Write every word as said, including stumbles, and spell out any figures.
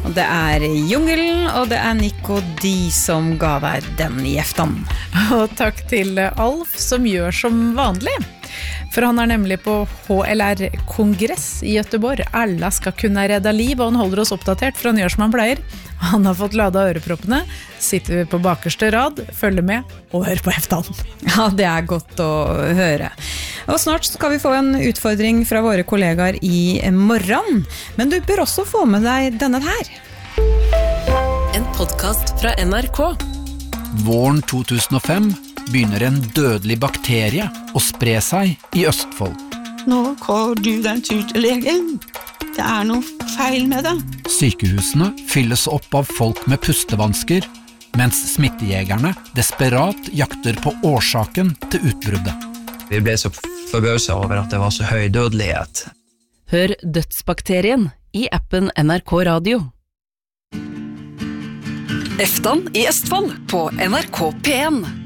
Og det er Jungelen, og det er Nick og de som ga deg den i eftan. Og takk til Alf som gjør som vanlig. For han er nemlig på H L R-kongress i Göteborg. Alla skal kunne redde liv, og han holder oss oppdatert, for han gjør som han pleier. Han har fått ladet øreproppene, sitter vi på bakerste rad, følger med og hører på eftan. Ja, det er godt å høre. Og snart skal vi få en utfordring fra våre kollegaer i morgen. Men du bør også få med deg denne her. En podcast fra N R K. Våren to tusen og fem begynner en dødelig bakterie å spre seg i Østfold. Nå går du den tur til legen. Det er noe feil med det. Sykehusene fylles opp av folk med pustevansker, mens smittejegerne desperat jakter på årsaken til utbruddet. Vi ble så forbauset over at det var så høy dødelighet. Hør Dødsbakterien i appen N R K Radio. Eftan i Østfold på N R K P en.